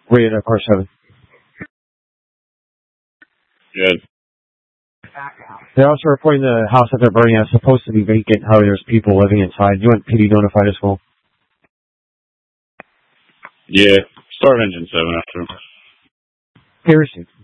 Rated at car 7. Good. They're also reporting the house that they're burning is supposed to be vacant. However, there's people living inside. You want PD notified as well? Yeah. Start engine 7 after. Okay, received.